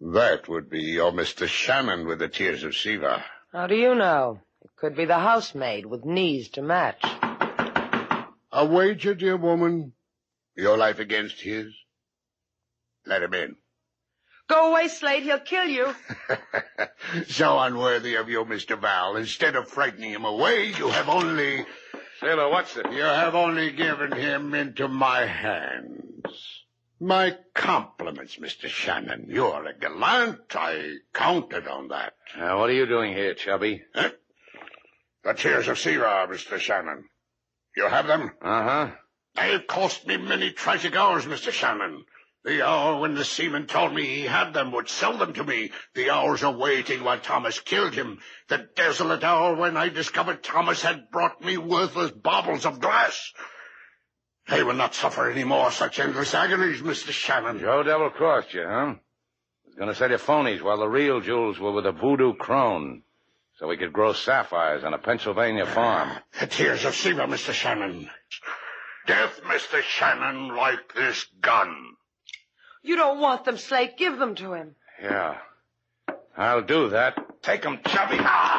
That would be your Mr. Shannon with the Tears of Siva. How do you know? It could be the housemaid with knees to match. A wager, dear woman? Your life against his? Let him in. Go away, Slade. He'll kill you. So unworthy of you, Mr. Val. Instead of frightening him away, you have only... Sailor, what's it? You have only given him into my hands. My compliments, Mr. Shannon. You're a gallant. I counted on that. What are you doing here, Chubby? The Tears of Siva, Mr. Shannon. You have them? Uh-huh. They've cost me many tragic hours, Mr. Shannon. The hour when the seaman told me he had them would sell them to me. The hours of waiting while Thomas killed him. The desolate hour when I discovered Thomas had brought me worthless baubles of glass. I will not suffer any more such endless agonies, Mr. Shannon. Joe double-crossed you, huh? He was going to sell you phonies while the real jewels were with a voodoo crone, so he could grow sapphires on a Pennsylvania farm. The Tears of Siva, Mr. Shannon. Death, Mr. Shannon, like this gun. You don't want them, Slade. Give them to him. Yeah. I'll do that. Take them, Chubby.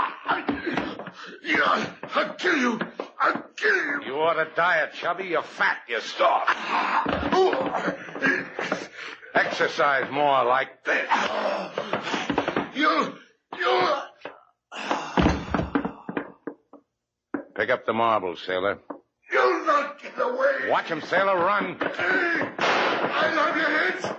Yeah, I'll kill you. I'll kill you. You ought to diet, Chubby. You're fat. You're starved. Exercise more like this. You... Pick up the marbles, sailor. You'll not get away. Watch him, sailor. Run. I love your heads.